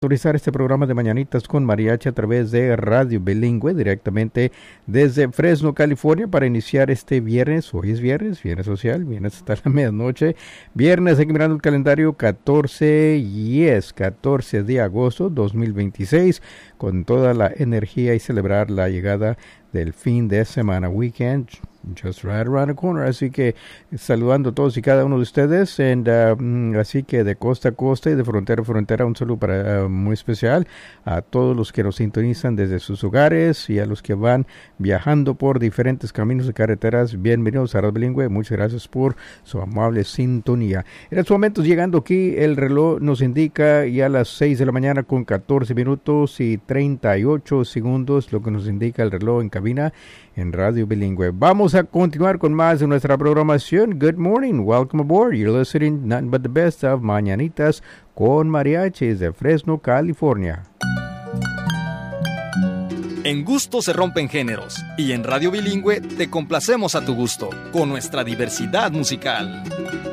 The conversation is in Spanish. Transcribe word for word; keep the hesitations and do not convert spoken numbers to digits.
Autorizar este programa de Mañanitas con Mariachi a través de Radio Bilingüe directamente desde Fresno, California, para iniciar este viernes. Hoy es viernes, viernes social, viernes hasta la medianoche. Viernes, aquí mirando el calendario, catorce y es catorce de agosto dos mil veintiséis, con toda la energía y celebrar la llegada del fin de semana, weekend, just right around the corner. Así que saludando a todos y cada uno de ustedes, and, uh, así que de costa a costa y de frontera a frontera, un saludo para, uh, muy especial a todos los que nos sintonizan desde sus hogares y a los que van viajando por diferentes caminos y carreteras. Bienvenidos a Radio Bilingüe, muchas gracias por su amable sintonía. En estos momentos, llegando aquí, el reloj nos indica ya las seis de la mañana con catorce minutos y treinta y ocho segundos, lo que nos indica el reloj en cabina en Radio Bilingüe. Vamos a continuar con más de nuestra programación. Good morning, welcome aboard. You're listening nothing but the best of Mañanitas con Mariachis de Fresno, California. En gusto se rompen géneros y en Radio Bilingüe te complacemos a tu gusto con nuestra diversidad musical.